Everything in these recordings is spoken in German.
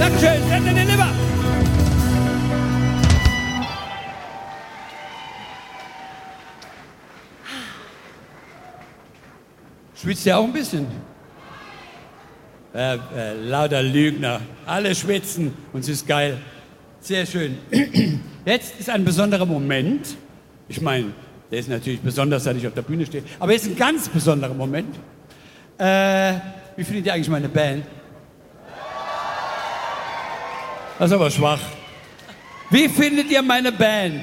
Dankeschön, Stand and Deliver. Schwitzt ihr auch ein bisschen? Lauter Lügner. Alle schwitzen und es ist geil. Sehr schön. Jetzt ist ein besonderer Moment. Ich meine, der ist natürlich besonders, seit ich auf der Bühne stehe. Aber jetzt ein ganz besonderer Moment. Wie findet ihr eigentlich meine Band? Das ist aber schwach. Wie findet ihr meine Band?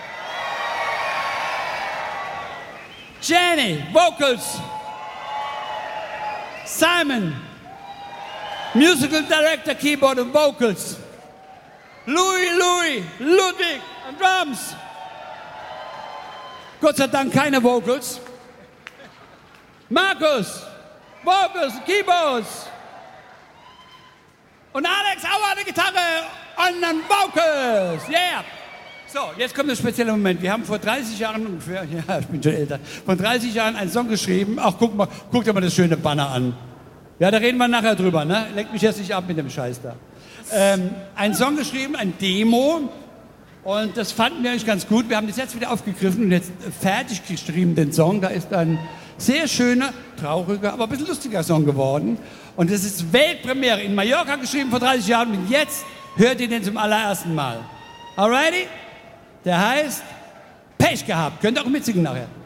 Jenny, Vocals. Simon, Musical Director, Keyboard und Vocals. Louis, Ludwig und Drums. Gott sei Dank keine Vocals. Markus, Vocals, Keyboards. Und Alex Auer an der Gitarre und an Vocals. Yeah. So, jetzt kommt ein spezieller Moment. Wir haben vor 30 Jahren ungefähr, ja, ich bin schon älter, vor 30 Jahren einen Song geschrieben. Ach, guck dir mal das schöne Banner an. Ja, da reden wir nachher drüber, ne? Lenk mich jetzt nicht ab mit dem Scheiß da. Einen Song geschrieben, ein Demo. Und das fanden wir eigentlich ganz gut. Wir haben das jetzt wieder aufgegriffen und jetzt fertig geschrieben, den Song. Da ist ein sehr schöner, trauriger, aber ein bisschen lustiger Song geworden. Und das ist Weltpremiere in Mallorca geschrieben vor 30 Jahren. Und jetzt hört ihr den zum allerersten Mal. Alrighty? Der heißt Pech gehabt. Könnt ihr auch mitsingen nachher.